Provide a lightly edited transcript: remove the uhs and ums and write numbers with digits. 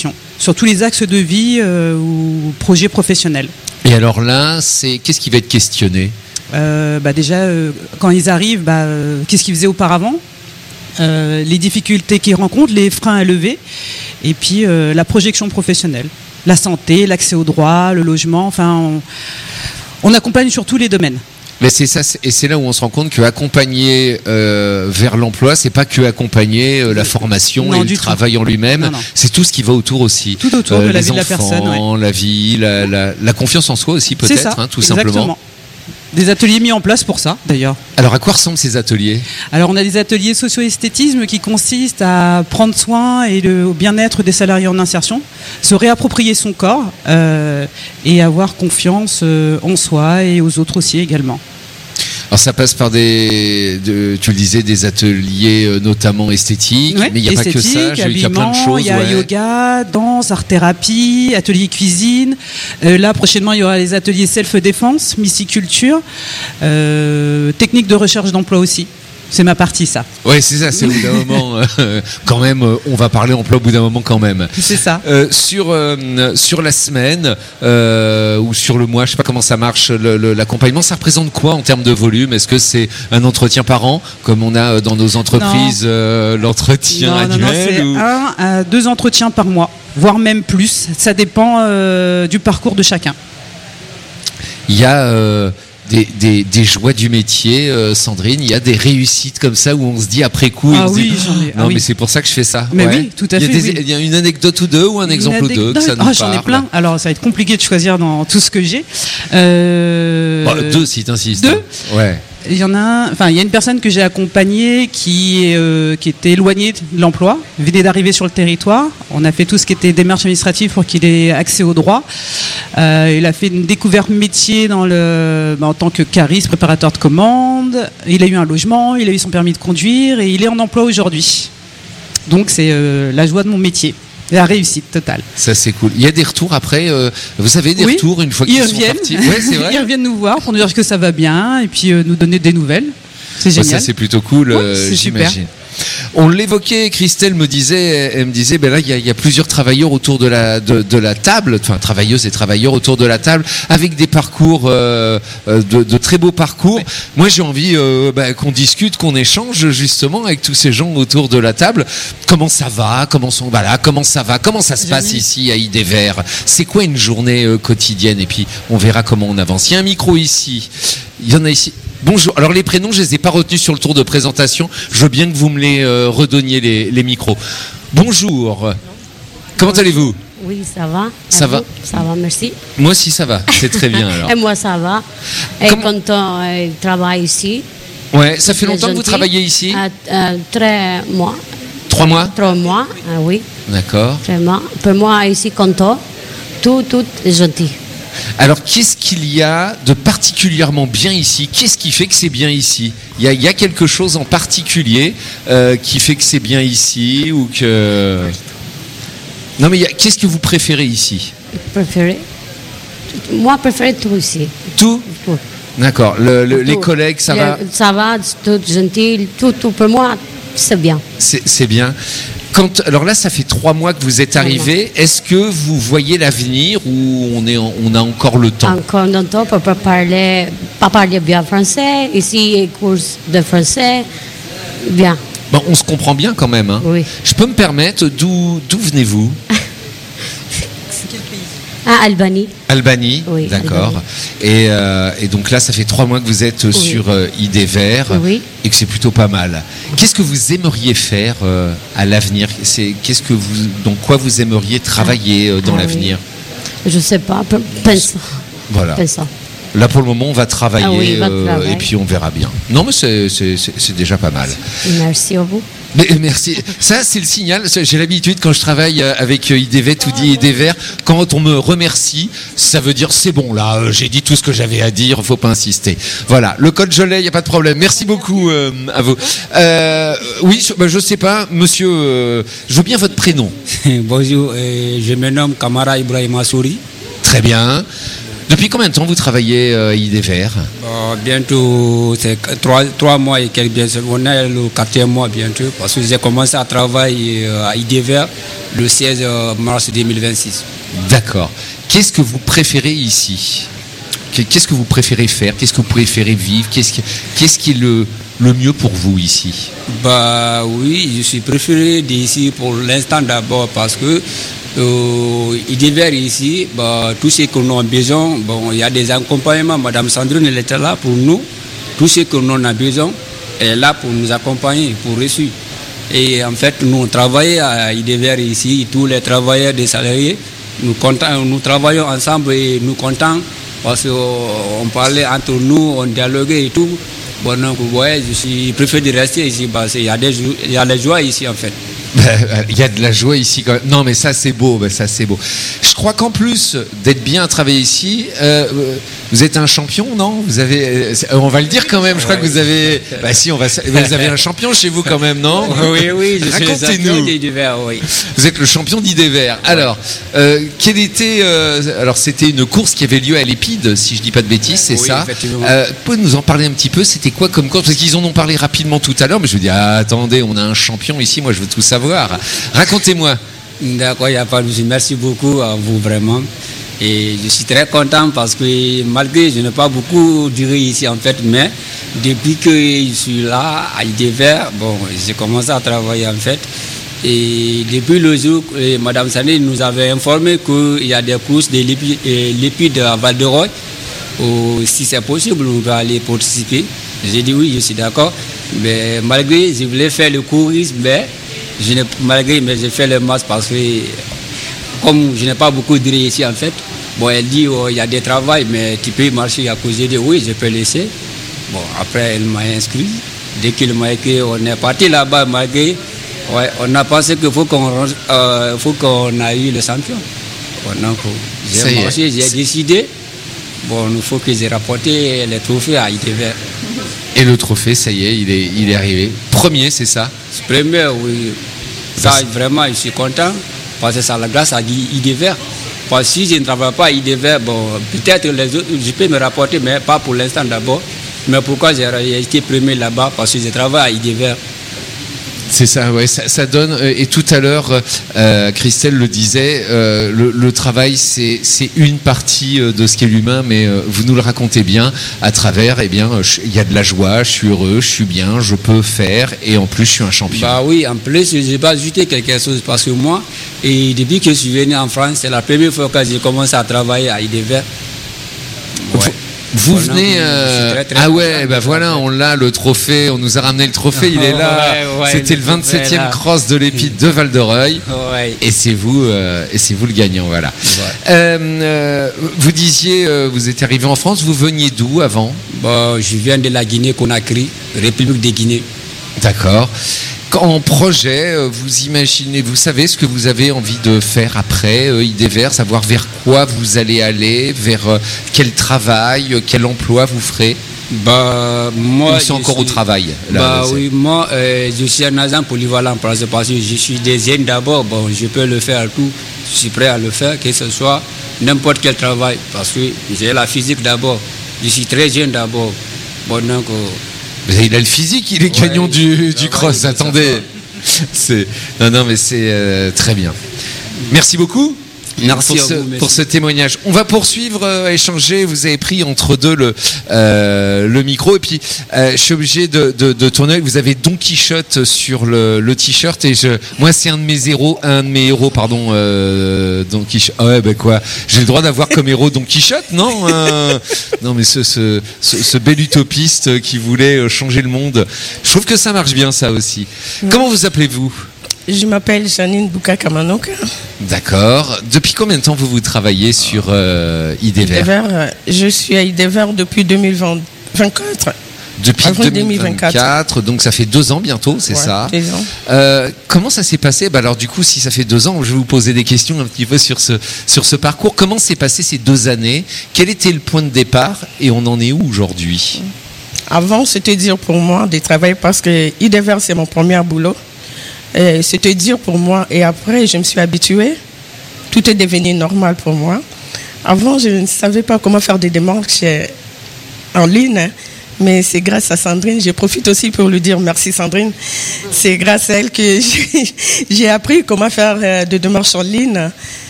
formation sur tous les axes de vie ou projets professionnels. Et alors là, qu'est-ce qui va être questionné ? Déjà, quand ils arrivent, qu'est-ce qu'ils faisaient auparavant, les difficultés qu'ils rencontrent, les freins à lever, et puis la projection professionnelle, la santé, l'accès au droit, le logement, enfin, on accompagne sur tous les domaines. Mais c'est ça, et c'est là où on se rend compte que accompagner vers l'emploi, c'est pas que accompagner la formation et le travail en lui-même, non. c'est tout ce qui va autour aussi. Tout autour de la vie enfants, de la personne. La vie, la confiance en soi aussi peut-être, ça, tout exactement. simplement. Des ateliers mis en place pour ça, d'ailleurs. Alors, à quoi ressemblent ces ateliers ? Alors, on a des ateliers socio-esthétisme qui consistent à prendre soin au bien-être des salariés en insertion, se réapproprier son corps et avoir confiance en soi et aux autres aussi également. Alors ça passe par tu le disais, des ateliers notamment esthétiques, mais il n'y a pas que ça, j'ai vu qu'il y a plein de choses. Il y a yoga, danse, art-thérapie, atelier cuisine. Là, prochainement, il y aura les ateliers self-défense, myciculture, technique de recherche d'emploi aussi. C'est ma partie, ça. Oui, c'est ça, c'est au bout d'un moment, quand même, on va parler emploi au bout d'un moment quand même. C'est ça. Sur la semaine ou sur le mois, je ne sais pas comment ça marche, l'accompagnement, ça représente quoi en termes de volume ? Est-ce que c'est un entretien par an, comme on a dans nos entreprises l'entretien annuel c'est 1 à 2 entretiens par mois, voire même plus. Ça dépend du parcours de chacun. Il y a... Des joies du métier, Sandrine, il y a des réussites comme ça où on se dit après coup, j'en ai. Mais c'est pour ça que je fais ça. Mais oui, tout à fait. Il y a une anecdote ou deux ou un exemple ou deux que ça nous parle. J'en ai plein. Alors ça va être compliqué de choisir dans tout ce que j'ai. 2 si t'insistes. 2 ? Ouais. Il y a une personne que j'ai accompagnée qui était éloignée de l'emploi, venait d'arriver sur le territoire. On a fait tout ce qui était démarche administrative pour qu'il ait accès au droit. Il a fait une découverte métier en tant que cariste, préparateur de commandes. Il a eu un logement, il a eu son permis de conduire et il est en emploi aujourd'hui. Donc c'est la joie de mon métier. La réussite totale. Ça c'est cool. Il y a des retours après. Vous avez des retours une fois qu'ils sont partis. Ouais, c'est vrai. Ils reviennent nous voir pour nous dire que ça va bien et puis nous donner des nouvelles. C'est génial. Ça c'est plutôt cool. C'est j'imagine. Super. On l'évoquait, Christelle me disait, là il y a plusieurs travailleurs autour de la table, enfin travailleuses et travailleurs autour de la table, avec des parcours de très beaux parcours. Oui. Moi j'ai envie qu'on discute, qu'on échange justement avec tous ces gens autour de la table. Comment ça va ? Comment ça se passe ici à Idévert ? C'est quoi une journée quotidienne ? Et puis on verra comment on avance. Il y a un micro ici. Il y en a ici. Bonjour. Alors les prénoms, je les ai pas retenus sur le tour de présentation. Je veux bien que vous me les redonniez les micros. Bonjour. Comment allez-vous ? Oui, ça va. Ça va. Ça va, merci. Moi aussi, ça va. C'est très bien alors. Et moi, ça va. Et quand on travaille ici. Ouais. Ça fait longtemps que vous travaillez ici ? 3 mois. 3 mois ? 3 mois, oui. D'accord. 3 mois. Pour moi, ici, Canton, tout est gentil. Alors, qu'est-ce qu'il y a de particulièrement bien ici ? Qu'est-ce qui fait que c'est bien ici ? Il y a quelque chose en particulier qui fait que c'est bien ici ou que... Non, mais qu'est-ce que vous préférez ici ? Moi, je préfère tout ici. Tout ? D'accord. Les collègues, ça va ? Ça va, tout gentil. Tout pour moi, c'est bien. C'est bien. Alors là, ça fait 3 mois que vous êtes arrivé. Est-ce que vous voyez l'avenir ou on a encore le temps ? Encore le temps pour pas parler bien français. Ici, cours de français, bien. Bon, on se comprend bien quand même. Hein. Oui. Je peux me permettre, d'où venez-vous ? Albanie. Albanie, oui, d'accord. Albanie. Et donc là, ça fait 3 mois que vous êtes sur Idévert et que c'est plutôt pas mal. Qu'est-ce que vous aimeriez faire à l'avenir ? Dans quoi vous aimeriez travailler dans l'avenir ? Je sais pas, pense. Voilà. Pensant. Là, pour le moment, on va travailler travailler. et puis on verra bien. Non, mais c'est déjà pas mal. Merci à vous. Mais merci. Ça, c'est le signal. J'ai l'habitude, quand je travaille avec Idévert, tout dit Idévert, quand on me remercie, ça veut dire c'est bon, là, j'ai dit tout ce que j'avais à dire, faut pas insister. Voilà, le code je l'ai, il n'y a pas de problème. Merci beaucoup à vous. Oui, je sais pas, monsieur, je veux bien votre prénom. Bonjour, je me nomme Kamara Ibrahima Souri. Très bien. Depuis combien de temps vous travaillez à IDEVER? Bientôt, c'est 3 mois et quelques, bien sûr. On est le 4e mois bientôt, parce que j'ai commencé à travailler à IDEVER le 16 mars 2026. D'accord. Qu'est-ce que vous préférez ici? Qu'est-ce que vous préférez faire? Qu'est-ce que vous préférez vivre? Qu'est-ce qui est le mieux pour vous ici? Oui, je suis préféré d'ici pour l'instant d'abord parce que IDEVER ici, tout ce que nous avons besoin, il y a des accompagnements. Madame Sandrine, elle était là pour nous. Tout ce que nous avons besoin, elle est là pour nous accompagner, pour reçu. Et en fait, nous travaillons à IDEVER ici, tous les travailleurs, des salariés, nous travaillons ensemble et nous contents parce qu'on parlait entre nous, on dialoguait et tout. Bon, donc, vous voyez, je préfère de rester ici parce qu'il y a la joie ici en fait. Il y a de la joie ici quand même. Non mais ça c'est beau, ça c'est beau. Je crois qu'en plus d'être bien travaillé ici, vous êtes un champion, non? Vous avez, on va le dire quand même. Je crois que vous avez, vous avez un champion chez vous quand même, non? Oui, je suis racontez-nous. d'IDEVER, oui. Vous êtes le champion d'IDEVER. Alors, quelle était, alors c'était une course qui avait lieu à l'Épide, si je dis pas de bêtises, c'est oui, ça. Effectivement. Vous pouvez nous en parler un petit peu? C'était quoi comme course? Parce qu'ils en ont parlé rapidement tout à l'heure, mais je me dis attendez, on a un champion ici. Moi, je veux tout savoir. Racontez-moi. D'accord, il n'y a pas de souci. Merci beaucoup à vous vraiment. Et je suis très content parce que malgré je n'ai pas beaucoup duré ici en fait, mais depuis que je suis là à IDEVER, j'ai commencé à travailler en fait. Et depuis le jour où Mme Sané nous avait informé qu'il y a des courses de l'Épide à Val-de-Reuil, si c'est possible, on va aller participer. J'ai dit oui, je suis d'accord. Mais malgré, je voulais faire le courisme, mais j'ai fait le masque parce que comme je n'ai pas beaucoup duré ici en fait, elle dit il y a des travaux mais tu peux marcher à cause. J'ai dit oui, je peux laisser. Après elle m'a inscrit. Dès qu'il m'a écrit, on est parti là-bas malgré. On a pensé qu'il faut qu'on a eu le champion. Donc j'ai marché, j'ai décidé. Il faut que j'ai rapporté les trophées à IDEVER. Et le trophée, ça y est, il est arrivé. Premier, c'est ça? Premier, oui. Ça, vraiment, je suis content parce que c'est la grâce à IDEVER. Parce que si je ne travaille pas à IDEVER, peut-être les autres, je peux me rapporter, mais pas pour l'instant d'abord. Mais pourquoi j'ai été premier là-bas? Parce que je travaille à IDEVER. C'est ça, ouais, ça donne. Et tout à l'heure, Christelle le disait, le travail, c'est une partie de ce qu'est l'humain, mais vous nous le racontez bien à travers. Il y a de la joie, je suis heureux, je suis bien, je peux faire, et en plus, je suis un champion. Oui, en plus, je vais ajouter quelque chose parce que moi, et depuis que je suis venu en France, c'est la première fois que j'ai commencé à travailler à IDEVER. Ouais. Vous venez... voilà, on l'a, le trophée, on nous a ramené le trophée, il est là. C'était le 27e cross de l'Épide de Val-de-Reuil. Et c'est vous le gagnant, voilà. Vous disiez, vous êtes arrivé en France, vous veniez d'où avant? Je viens de la Guinée-Conakry, République de Guinée. D'accord. En projet, vous imaginez, vous savez ce que vous avez envie de faire après IDEVER, savoir vers quoi vous allez aller, vers quel travail, quel emploi vous ferez? Moi, c'est encore au travail. Là, oui, moi, je suis un agent polyvalent parce que je suis des jeunes d'abord. Je peux le faire tout. Je suis prêt à le faire, que ce soit n'importe quel travail, parce que j'ai la physique d'abord. Je suis très jeune d'abord. Donc. Mais il a le physique, il est gagnant du cross. Attendez, non, mais c'est très bien. Merci beaucoup. Merci pour ce témoignage. On va poursuivre, échanger. Vous avez pris entre deux le micro et puis je suis obligé de tourner. Vous avez Don Quichotte sur le t-shirt et moi c'est un de mes héros, Don Quichotte. Ah ouais, quoi. J'ai le droit d'avoir comme héros Don Quichotte, non? Non, mais ce bel utopiste qui voulait changer le monde. Je trouve que ça marche bien, ça aussi. Ouais. Comment vous appelez-vous? Je m'appelle Janine Bouka-Kamanoka. D'accord. Depuis combien de temps vous travaillez sur IDEVER? Je suis à IDEVER depuis 2024. Depuis 2024, donc ça fait 2 ans bientôt, c'est ça? 2 ans. Comment ça s'est passé? Alors du coup, si ça fait 2 ans, je vais vous poser des questions un petit peu sur ce parcours. Comment s'est passé ces 2 années? Quel était le point de départ et on en est où aujourd'hui? Avant, c'était dur pour moi de travailler parce que IDEVER, c'est mon premier boulot. C'était dur pour moi et après je me suis habituée. Tout est devenu normal pour moi. Avant, je ne savais pas comment faire des démarches en ligne, hein. Mais c'est grâce à Sandrine, je profite aussi pour lui dire merci Sandrine. C'est grâce à elle que j'ai appris comment faire des démarches en ligne.